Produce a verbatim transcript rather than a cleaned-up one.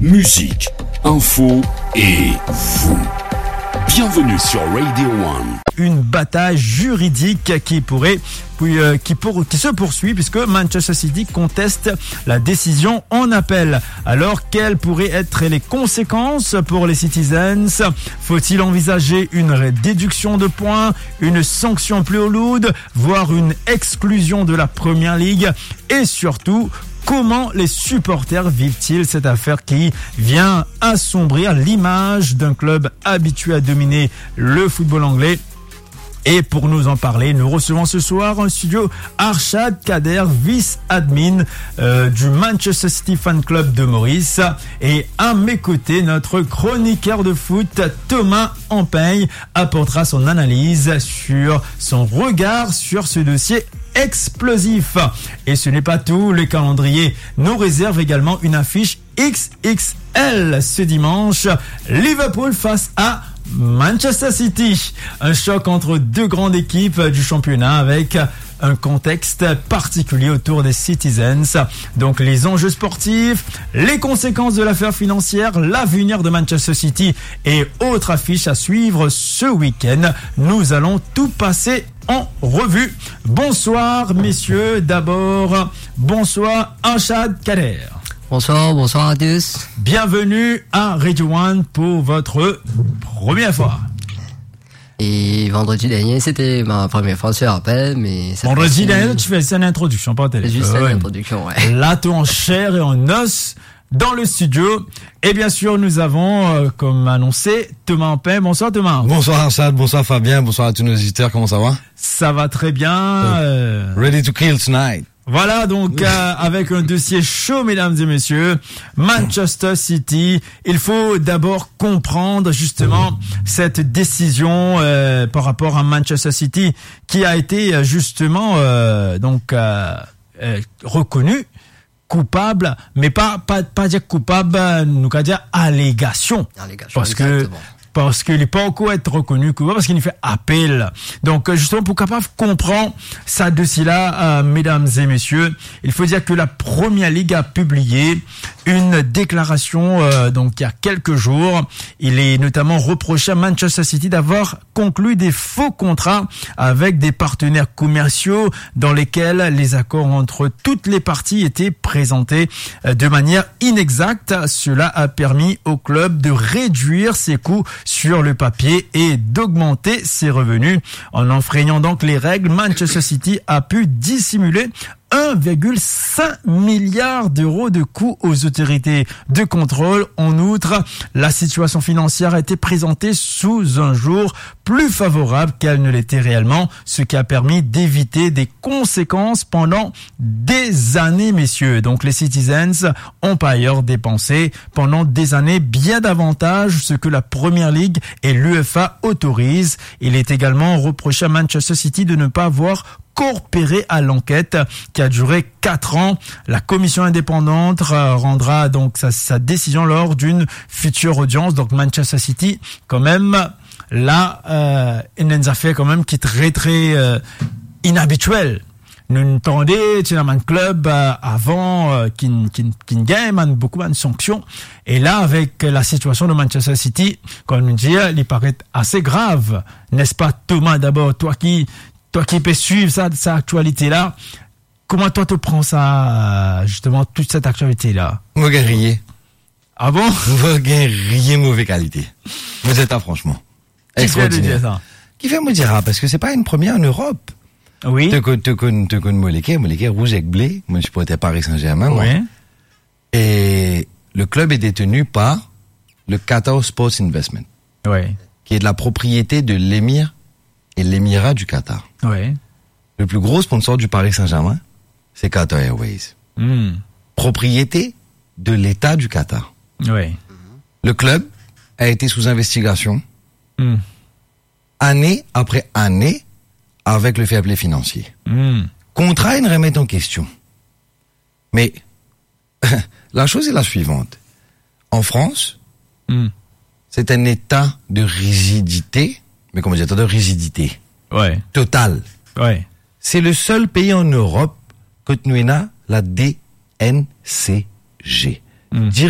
musique, info et vous. Bienvenue sur Radio One. Une bataille juridique qui pourrait, puis, euh, qui, pour, qui se poursuit puisque Manchester City conteste la décision en appel. Alors, quelles pourraient être les conséquences pour les Citizens? Faut-il envisager une déduction de points, une sanction plus lourde, voire une exclusion de la Premier League? Et surtout, comment les supporters vivent-ils cette affaire qui vient assombrir l'image d'un club habitué à dominer le football anglais? Et pour nous en parler, nous recevons ce soir en studio Arshad Kader, vice-admin euh, du Manchester City Fan Club de Maurice. Et à mes côtés, notre chroniqueur de foot, Thomas Ampeigne, apportera son analyse sur son regard sur ce dossier explosif. Et ce n'est pas tout, le calendrier nous réserve également une affiche X X L ce dimanche. Liverpool face à Manchester City. Un choc entre deux grandes équipes du championnat avec un contexte particulier autour des Citizens. Donc les enjeux sportifs, les conséquences de l'affaire financière, l'avenir de Manchester City et autres affiches à suivre ce week-end. Nous allons tout passer en revue. Bonsoir messieurs. D'abord, bonsoir Arshad Kader. Bonsoir, bonsoir à tous. Bienvenue à Radio One pour votre première fois. Et vendredi dernier, c'était ma première fois sur appel, mais... Vendredi dernier, tu fais une introduction, pas télé. C'est juste euh, une introduction, ouais. Là, tu es en chair et en os dans le studio. Et bien sûr, nous avons, euh, comme annoncé, Thomas Ampeigne. Bonsoir Thomas. Bonsoir Arshad, bonsoir Fabien, bonsoir à tous nos visiteurs, comment ça va? Ça va très bien. Euh... Ready to kill tonight. Voilà donc euh, avec un dossier chaud, mesdames et messieurs, Manchester City. Il faut d'abord comprendre justement cette décision euh, par rapport à Manchester City qui a été justement euh, donc euh, euh, reconnu coupable, mais pas pas pas dire coupable, nous qu'à dire allégation, allégation parce exactement. que parce qu'il n'est pas encore être reconnu coupable, parce qu'il fait appel. Donc, justement, pour capable comprendre ça dossier-là, euh, mesdames et messieurs, il faut dire que la Premier League a publié une déclaration, euh, donc, il y a quelques jours. Il est notamment reproché à Manchester City d'avoir conclu des faux contrats avec des partenaires commerciaux dans lesquels les accords entre toutes les parties étaient présentés euh, de manière inexacte. Cela a permis au club de réduire ses coûts sur le papier et d'augmenter ses revenus. En enfreignant donc les règles, Manchester City a pu dissimuler un virgule cinq milliard d'euros de coûts aux autorités de contrôle. En outre, la situation financière a été présentée sous un jour plus favorable qu'elle ne l'était réellement, ce qui a permis d'éviter des conséquences pendant des années, messieurs. Donc les Citizens ont par ailleurs dépensé pendant des années bien davantage ce que la Premier League et l'U F A autorisent. Il est également reproché à Manchester City de ne pas avoir coopéré à l'enquête qui a duré quatre ans. La commission indépendante rendra donc sa, sa décision lors d'une future audience. Donc Manchester City, quand même, là, euh, il y a une affaire quand même qui est très très euh, inhabituelle. Nous entendons, tu un club euh, avant euh, qui qui qui gagne man, beaucoup de sanctions. Et là, avec la situation de Manchester City, comme nous dit, il paraît assez grave, n'est-ce pas, Thomas? D'abord, toi qui Toi qui peux suivre ça, cette actualité-là, comment toi te prends ça, justement, toute cette actualité-là? Moi, guerrier. Ah bon? Moi, guerrier mauvaise qualité. Vous êtes là, franchement. Qui fait de dire ça? Qui fait me dire, ah, parce que c'est pas une première en Europe. Oui. Tu connais, tu connais, tu connais Moléquet, Moléquet, rouge avec blé. Moi, je pourrais être Paris Saint-Germain, moi. Oui. Et le club est détenu par le Qatar Sports Investment. Oui. Qui est de la propriété de l'émir et l'émirat du Qatar. Oui. Le plus gros sponsor du Paris Saint-Germain, c'est Qatar Airways. Mm. Propriété de l'État du Qatar. Oui. Le club a été sous investigation, mm. année après année, avec le fair play financier. Mm. Contrat ne remet en question. Mais la chose est la suivante. En France, mm. c'est un état de rigidité, mais comment dire, de rigidité. Ouais. Totale. Ouais. C'est le seul pays en Europe que nous avons la D N C G. Mm.